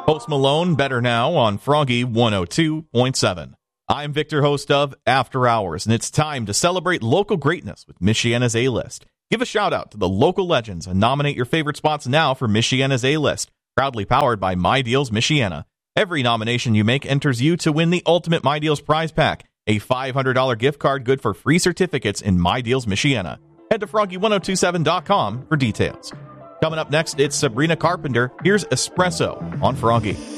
Post Malone, Better Now on Froggy 102.7. I'm Victor, host of After Hours, and it's time to celebrate local greatness with Michiana's A-List. Give a shout out to the local legends and nominate your favorite spots now for Michiana's A-List, proudly powered by My Deals Michiana. Every nomination you make enters you to win the ultimate My Deals prize pack, a $500 gift card good for free certificates in My Deals Michiana. Head to froggy1027.com for details. Coming up next, it's Sabrina Carpenter. Here's Espresso on Froggy.